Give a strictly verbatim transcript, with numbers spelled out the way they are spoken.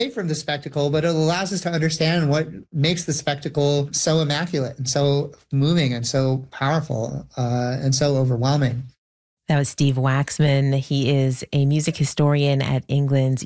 from the spectacle, but it allows us to understand what makes the spectacle so immaculate and so moving and so powerful uh, and so overwhelming. That was Steve Waxman. He is a music historian at England's